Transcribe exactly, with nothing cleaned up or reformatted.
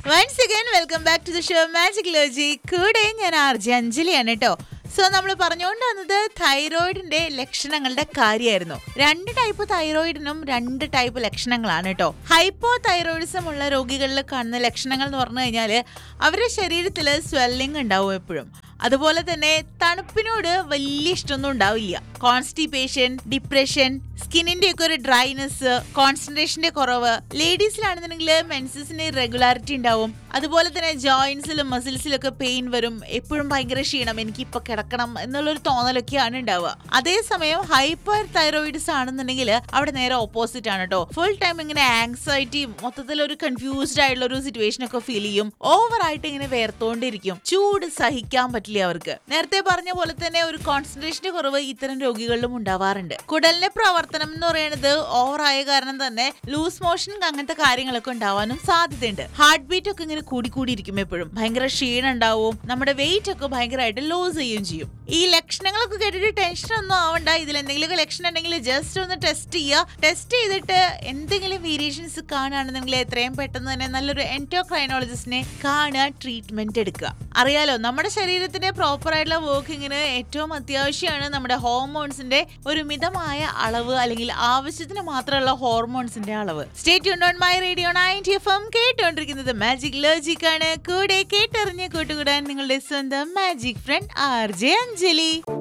Once again welcome back to the show magic ലോജി. കൂടെ ഞാൻ R J അഞ്ജലിയാണ് കേട്ടോ. So നമ്മൾ പറഞ്ഞുകൊണ്ട് വന്നത് തൈറോയിഡിന്റെ ലക്ഷണങ്ങളുടെ കാര്യമായിരുന്നു. രണ്ട് ടൈപ്പ് തൈറോയിഡിനും രണ്ട് ടൈപ്പ് ലക്ഷണങ്ങളാണ് കേട്ടോ. ഹൈപ്പോ തൈറോയിഡിസം ഉള്ള രോഗികളിൽ കാണുന്ന ലക്ഷണങ്ങൾ എന്ന് പറഞ്ഞു കഴിഞ്ഞാൽ അവരുടെ ശരീരത്തിൽ സ്വെല്ലിംഗ് ഉണ്ടാവും എപ്പോഴും. അതുപോലെ തന്നെ തണുപ്പിനോട് വലിയ ഇഷ്ടമൊന്നും ഉണ്ടാവില്ല. കോൺസ്റ്റിപ്പേഷൻ, ഡിപ്രഷൻ, സ്കിന്നിന്റെ ഒക്കെ ഒരു ഡ്രൈനെസ്, കോൺസെൻട്രേഷന്റെ കുറവ്. ലേഡീസിലാണെന്നുണ്ടെങ്കിൽ മെൻസസിന് ഇറഗുലാരിറ്റി ഉണ്ടാവും. അതുപോലെ തന്നെ ജോയിന്റ്സിലും മസിൽസിലും ഒക്കെ പെയിൻ വരും. എപ്പോഴും ഭയങ്കര ക്ഷീണം, എനിക്ക് ഇപ്പൊ കിടക്കണം എന്നുള്ളൊരു തോന്നലൊക്കെയാണ് ഉണ്ടാവുക. അതേസമയം ഹൈപ്പർ തൈറോയിഡ്സ് ആണെന്നുണ്ടെങ്കിൽ അവിടെ നേരെ ഓപ്പോസിറ്റ് ആണ് കേട്ടോ. ഫുൾ ടൈം ഇങ്ങനെ ആങ്സൈറ്റി, മൊത്തത്തിൽ ഒരു കൺഫ്യൂസ്ഡ് ആയിട്ടുള്ള ഒരു സിറ്റുവേഷൻ ഒക്കെ ഫീൽ ചെയ്യും. ഓവറായിട്ട് ഇങ്ങനെ വേർത്തോണ്ടിരിക്കും. ചൂട് സഹിക്കാൻ പറ്റില്ല അവർക്ക്. നേരത്തെ പറഞ്ഞ പോലെ തന്നെ ഒരു കോൺസെൻട്രേഷന്റെ കുറവ് ഇത്തരം രോഗികളിലും ഉണ്ടാവാറുണ്ട്. കുടലിന്റെ പ്രവർത്തനം എന്ന് പറയുന്നത് ഓവറായ കാരണം തന്നെ ലൂസ് മോഷൻ അങ്ങനത്തെ കാര്യങ്ങളൊക്കെ ഉണ്ടാവാനും സാധ്യതയുണ്ട്. ഹാർട്ട് ബീറ്റ് ഒക്കെ ഇങ്ങനെ കൂടി കൂടിയിരിക്കും. എപ്പോഴും ഭയങ്കര ക്ഷീണം ഉണ്ടാവും. നമ്മുടെ വെയിറ്റ് ഒക്കെ ഭയങ്കരമായിട്ട് ലോസ് ചെയ്യുകയും ചെയ്യും. ഈ ലക്ഷണങ്ങളൊക്കെ കേട്ടിട്ട് ടെൻഷൻ ഒന്നും ആവണ്ട. ഇതിൽ എന്തെങ്കിലും ലക്ഷണം ഉണ്ടെങ്കിൽ ജസ്റ്റ് ഒന്ന് ടെസ്റ്റ് ചെയ്യുക. ടെസ്റ്റ് ചെയ്തിട്ട് എന്തെങ്കിലും വേരിയേഷൻസ് കാണുകയാണെന്നുണ്ടെങ്കിൽ എത്രയും പെട്ടെന്ന് തന്നെ നല്ലൊരു എൻഡോക്രൈനോളജിസ്റ്റിനെ കാണുക, ട്രീറ്റ്മെന്റ് എടുക്കുക. അറിയാലോ, നമ്മുടെ ശരീരത്തിന്റെ പ്രോപ്പർ ആയിട്ടുള്ള വർക്കിങ്ങിന് ഏറ്റവും അത്യാവശ്യമാണ് നമ്മുടെ ഹോർമോൺസിന്റെ ഒരു മിതമായ അളവ്, അല്ലെങ്കിൽ ആവശ്യത്തിന് മാത്രമുള്ള ഹോർമോൺസിന്റെ അളവ്. Stay tuned on my radio ninety F M. കേട്ടുകൊണ്ടിരിക്കുന്നത് മാജിക് ലോജിക് ആണ്. കൂടെ കേട്ടറിഞ്ഞ് കൂട്ടുകൂടാൻ നിങ്ങളുടെ സ്വന്തം magic front R J Anjali.